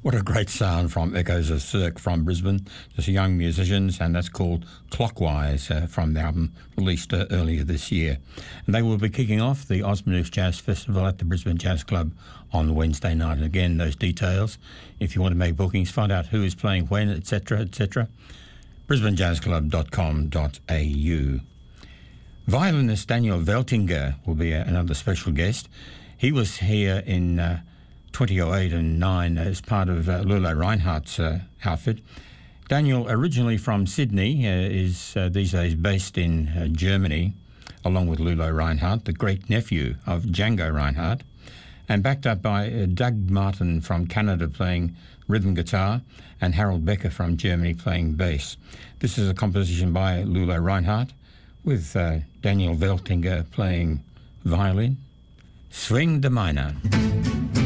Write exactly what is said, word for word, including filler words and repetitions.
What a great sound from Echoes of Cirque from Brisbane. Just young musicians, and that's called Clockwise uh, from the album released uh, earlier this year. And they will be kicking off the Osmonoosh Jazz Festival at the Brisbane Jazz Club on Wednesday night. And again, those details, if you want to make bookings, find out who is playing when, et cetera, et cetera, brisbane jazz club dot com dot a u. Violinist Daniel Weltinger will be uh, another special guest. He was here in Uh, twenty oh eight and nine as part of uh, Lula Reinhardt's uh, outfit. Daniel, originally from Sydney, uh, is uh, these days based in uh, Germany, along with Lula Reinhardt, the great nephew of Django Reinhardt, and backed up by uh, Doug Martin from Canada playing rhythm guitar and Harold Becker from Germany playing bass. This is a composition by Lula Reinhardt with uh, Daniel Weltinger playing violin. Swing de Minor.